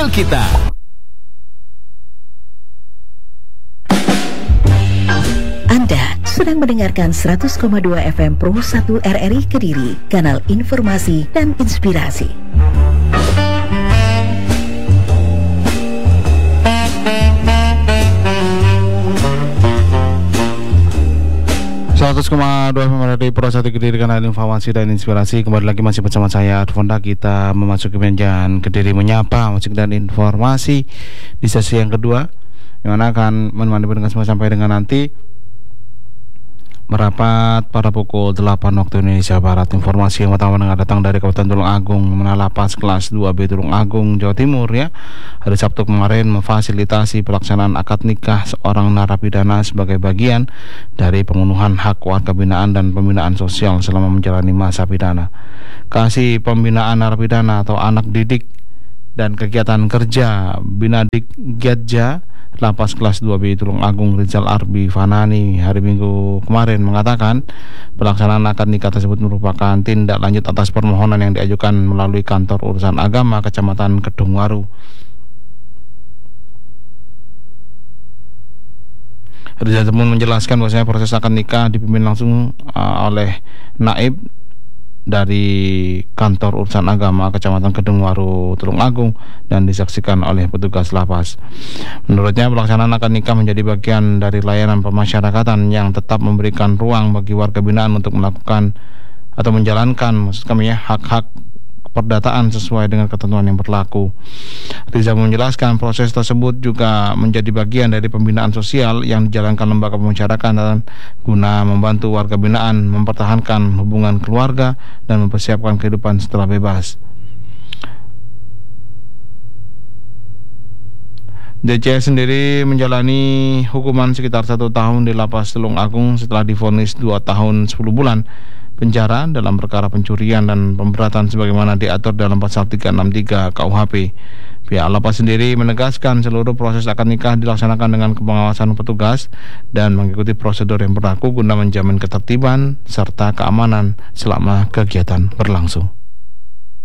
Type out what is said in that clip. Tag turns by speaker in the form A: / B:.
A: mobil kita.
B: Anda sedang mendengarkan 100,2 FM Pro 1 RRI Kediri, kanal informasi dan inspirasi.
C: dari Pro 1 Kediri, kanal informasi dan inspirasi. Kembali lagi masih bersama saya Arfonda. Kita memasuki penjajahan Kediri Menyapa, musik dan informasi di sesi yang kedua, yang mana akan menemani dengan semua sampai dengan nanti merapat pada pukul 8 waktu Indonesia Barat. Informasi yang pertama datang dari Kabupaten Tulung Agung, mana lapas kelas 2B Tulung Agung, Jawa Timur ya. Hari Sabtu kemarin memfasilitasi pelaksanaan akad nikah seorang narapidana sebagai bagian dari pemenuhan hak warga binaan dan pembinaan sosial selama menjalani masa pidana. Kasih pembinaan narapidana atau anak didik dan kegiatan kerja Binadik Giatja Lapas kelas 2B Tulung Agung Rizal Arbi Fanani hari Minggu kemarin mengatakan pelaksanaan akad nikah tersebut merupakan tindak lanjut atas permohonan yang diajukan melalui Kantor Urusan Agama Kecamatan Kedungwaru. Rizal pun menjelaskan bahwasanya proses akad nikah dipimpin langsung oleh naib dari Kantor Urusan Agama Kecamatan Kedungwaru Tulung Agung dan disaksikan oleh petugas lapas. Menurutnya pelaksanaan akad nikah menjadi bagian dari layanan pemasyarakatan yang tetap memberikan ruang bagi warga binaan untuk melakukan atau menjalankan maksud kami ya hak-hak perdataan sesuai dengan ketentuan yang berlaku. Riza menjelaskan proses tersebut juga menjadi bagian dari pembinaan sosial yang dijalankan lembaga pemasyarakatan guna membantu warga binaan mempertahankan hubungan keluarga dan mempersiapkan kehidupan setelah bebas. DC sendiri menjalani hukuman sekitar 1 tahun di Lapas Tulung Agung setelah divonis 2 tahun 10 bulan penjara dalam perkara pencurian dan pemberatan sebagaimana diatur dalam pasal 363 KUHP. Pihak lapas sendiri menegaskan seluruh proses akad nikah dilaksanakan dengan pengawasan petugas dan mengikuti prosedur yang berlaku guna menjamin ketertiban serta keamanan selama kegiatan berlangsung.